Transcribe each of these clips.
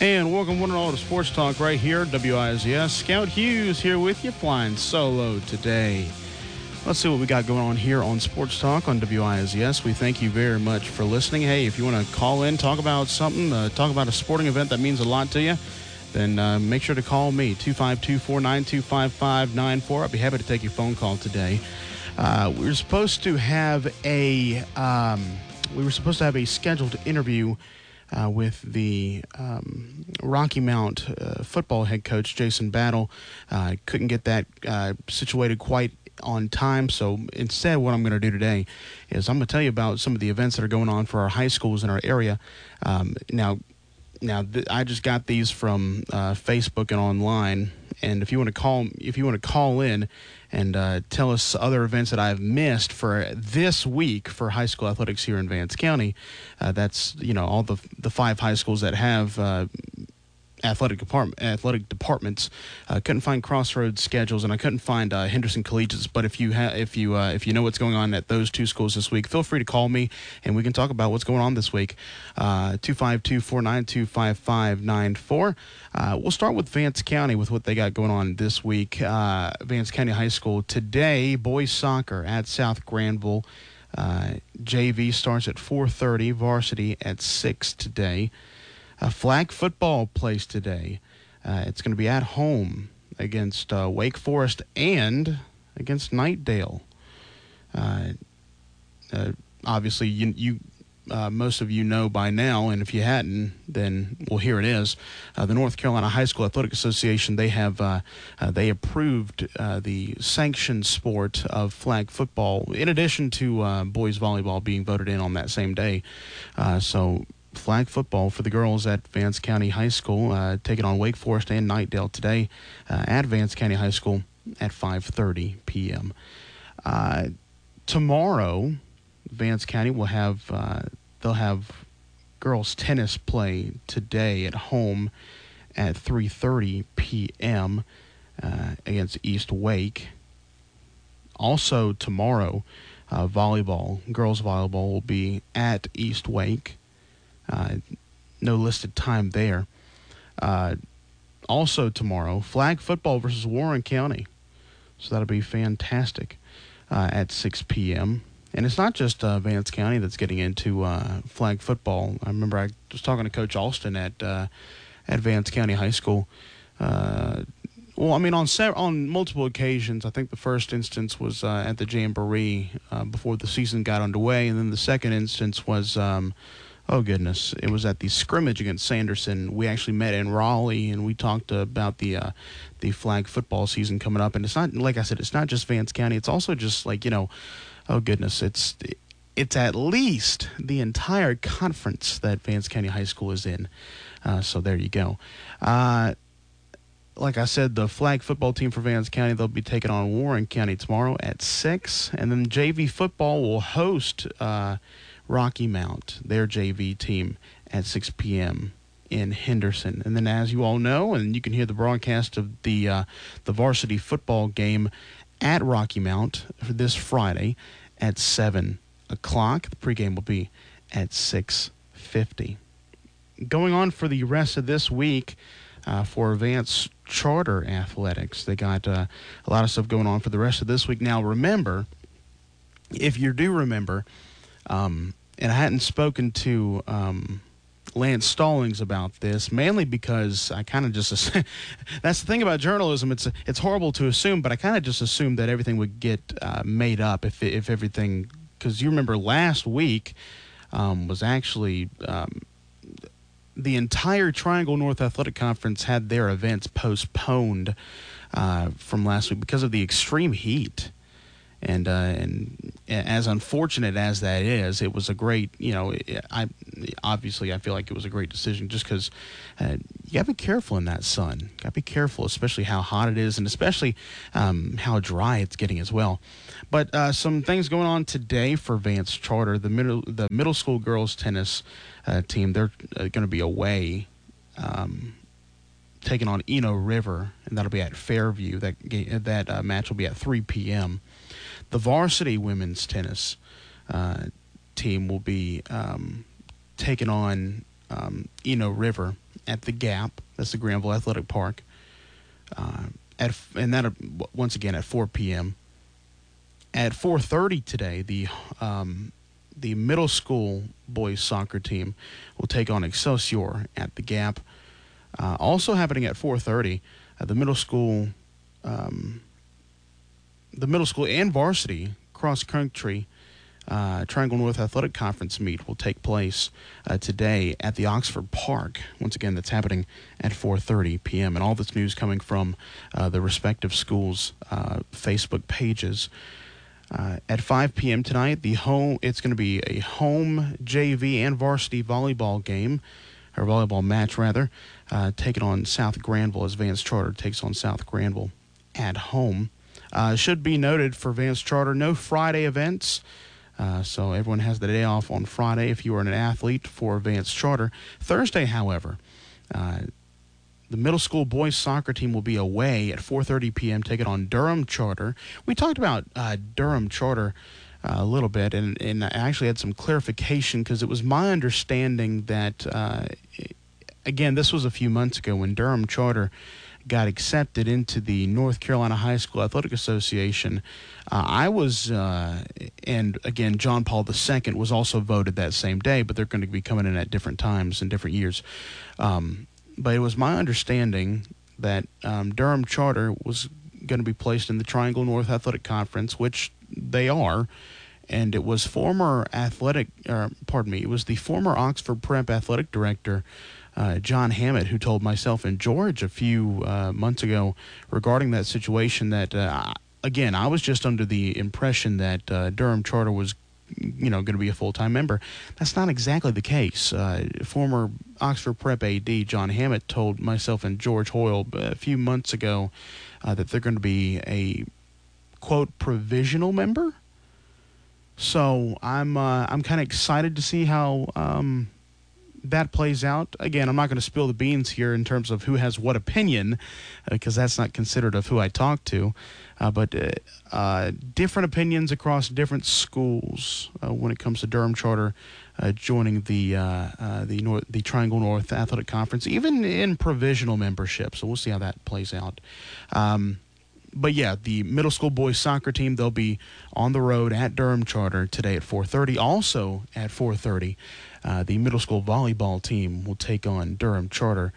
And welcome one and all to Sports Talk right here, WIZS. Scout Hughes here with you, flying solo today. Let's see what we got going on here on Sports Talk on WIZS. We thank you very much for listening. Hey, if you want to call in, talk about something, talk about a sporting event that means a lot to you, then make sure to call me, 252-492-5594. I'd be happy to take your phone call today. We were supposed to have a scheduled interview with the Rocky Mount football head coach, Jason Battle. Couldn't get that situated quite on time, so instead what I'm going to do today is I'm going to tell you about some of the events that are going on for our high schools in our area. I just got these from Facebook and online, and if you want to call in and tell us other events that I've missed for this week for high school athletics here in Vance County, that's all the 5 high schools that have athletic departments. Couldn't find Crossroads schedules, and I couldn't find Henderson Collegiates. But if you know what's going on at those 2 schools this week, feel free to call me and we can talk about what's going on this week. 252-492-5594. We'll start with Vance County with what they got going on this week. Vance County High School today, boys soccer at South Granville. JV starts at 4:30, varsity at 6 today. Flag football plays today. It's going to be at home against Wake Forest and against Knightdale. Obviously, you most of you know by now, and if you hadn't, then well, here it is. The North Carolina High School Athletic Association, they approved the sanctioned sport of flag football, in addition to boys volleyball being voted in on that same day. So flag football for the girls at Vance County High School, taking on Wake Forest and Knightdale today at Vance County High School at 5:30 p.m. Tomorrow, Vance County will have they'll have girls tennis play today at home at 3:30 p.m. Against East Wake. Also tomorrow, girls volleyball will be at East Wake. No listed time there. Also tomorrow, flag football versus Warren County. So that'll be fantastic at 6 p.m. And it's not just Vance County that's getting into flag football. I remember I was talking to Coach Alston at Vance County High School. On multiple occasions. I think the first instance was at the Jamboree before the season got underway, and then the second instance was it was at the scrimmage against Sanderson. We actually met in Raleigh, and we talked about the flag football season coming up. And it's not, like I said, it's not just Vance County. It's also just it's at least the entire conference that Vance County High School is in. So there you go. Like I said, the flag football team for Vance County, they'll be taking on Warren County tomorrow at 6. And then JV football will host Rocky Mount, their JV team, at 6 p.m. in Henderson. And then, as you all know, and you can hear the broadcast of the varsity football game at Rocky Mount for this Friday at 7 o'clock. The pregame will be at 6:50. Going on for the rest of this week for Vance Charter Athletics, they got a lot of stuff going on for the rest of this week. Now, remember, if you do remember, and I hadn't spoken to Lance Stallings about this, mainly because I kind of just that's the thing about journalism. It's horrible to assume, but I kind of just assumed that everything would get made up if everything, because you remember last week was actually the entire Triangle North Athletic Conference had their events postponed from last week because of the extreme heat. And as unfortunate as that is, it was a great, I feel like it was a great decision just because you got to be careful in that sun. Got to be careful, especially how hot it is and especially how dry it's getting as well. But some things going on today for Vance Charter. The middle school girls tennis team, they're going to be away taking on Eno River, and that'll be at Fairview. That match will be at 3 p.m. The varsity women's tennis team will be taking on Eno River at the Gap. That's the Granville Athletic Park. And that once again at 4 p.m. At 4:30 today, the middle school boys soccer team will take on Excelsior at the Gap. Also happening at 4:30, the middle school and varsity cross country Triangle North Athletic Conference meet will take place today at the Oxford Park. Once again, that's happening at 4:30 p.m. And all this news coming from the respective schools' Facebook pages. At 5 p.m. tonight, it's going to be a home JV and varsity volleyball game, or volleyball match rather, taking on South Granville as Vance Charter takes on South Granville at home. Should be noted for Vance Charter, no Friday events. So everyone has the day off on Friday if you are an athlete for Vance Charter. Thursday, however, the middle school boys soccer team will be away at 4:30 p.m. taking on Durham Charter. We talked about Durham Charter a little bit, and I actually had some clarification because it was my understanding that, again, this was a few months ago when Durham Charter got accepted into the North Carolina High School Athletic Association. I was, and again, John Paul II was also voted that same day, but they're going to be coming in at different times and different years. But it was my understanding that Durham Charter was going to be placed in the Triangle North Athletic Conference, which they are, and it was it was the former Oxford Prep athletic director, John Hammett, who told myself and George a few months ago regarding that situation that, again, I was just under the impression that Durham Charter was going to be a full-time member. That's not exactly the case. Former Oxford Prep AD John Hammett told myself and George Hoyle a few months ago that they're going to be a, quote, provisional member. So I'm kind of excited to see how that plays out. Again, I'm not going to spill the beans here in terms of who has what opinion, because that's not considered of who I talk to. But different opinions across different schools when it comes to Durham Charter joining the Triangle North Athletic Conference, even in provisional membership. So we'll see how that plays out. But yeah, the middle school boys soccer team, they'll be on the road at Durham Charter today at 4:30. Also at 4:30, the middle school volleyball team will take on Durham Charter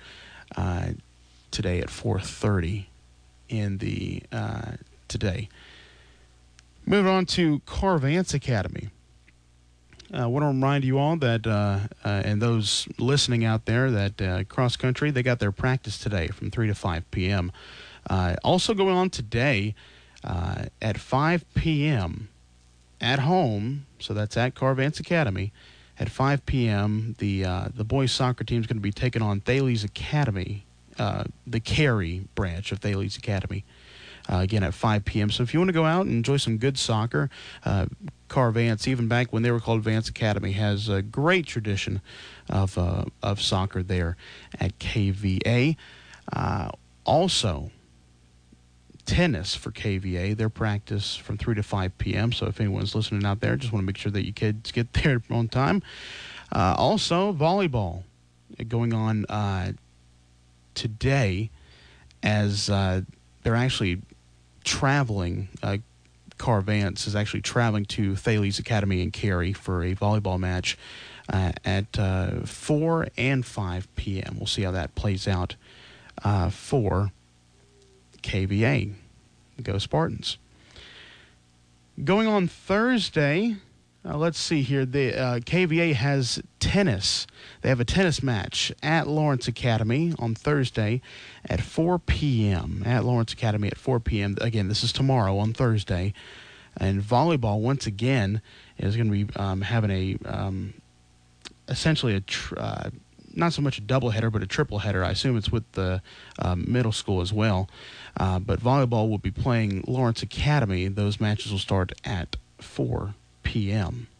today at 4:30 in the today. Moving on to Carvance Academy. I want to remind you all that, and those listening out there, that cross country, they got their practice today from 3 to 5 p.m. Also going on today at 5 p.m. at home, so that's at Carvance Academy. At 5 p.m., the boys soccer team is going to be taking on Thales Academy, the Cary branch of Thales Academy, again at 5 p.m. So if you want to go out and enjoy some good soccer, Carvance, even back when they were called Vance Academy, has a great tradition of soccer there at KVA. Also, tennis for KVA, their practice from 3 to 5 p.m. So if anyone's listening out there, just want to make sure that you kids get there on time. Also, volleyball going on today as they're actually traveling. Carvance is actually traveling to Thales Academy in Cary for a volleyball match at 4 and 5 p.m. We'll see how that plays out for KVA. Go Spartans. Going on Thursday, let's see here. The KVA has tennis. They have a tennis match at Lawrence Academy on Thursday at 4 p.m. At Lawrence Academy at 4 p.m. Again, this is tomorrow on Thursday. And volleyball, once again, is going to be having a essentially not so much a doubleheader, but a triple header. I assume it's with the middle school as well. But volleyball will be playing Lawrence Academy. Those matches will start at 4 p.m.